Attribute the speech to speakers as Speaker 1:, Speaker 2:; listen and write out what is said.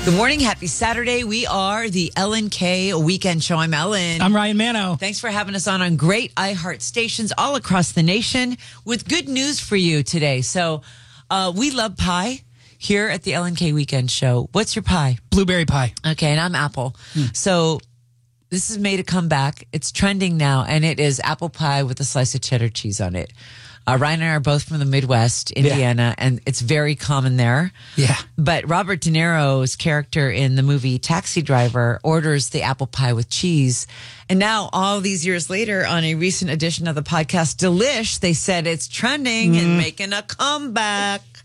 Speaker 1: Good morning. Happy Saturday. We are the Ellen K Weekend Show. I'm Ellen.
Speaker 2: I'm Ryan Mano.
Speaker 1: Thanks for having us on great iHeart stations all across the nation with good news for you today. So we love pie here at the Ellen K Weekend Show. What's your pie?
Speaker 2: Blueberry pie.
Speaker 1: Okay, and I'm apple. So this has made a comeback. It's trending now, and it is apple pie with a slice of cheddar cheese on it. Ryan and I are both from the Midwest, Indiana, and it's very common there.
Speaker 2: Yeah.
Speaker 1: But Robert De Niro's character in the movie Taxi Driver orders the apple pie with cheese. And now, all these years later, on a recent edition of the podcast Delish, they said it's trending and making a comeback.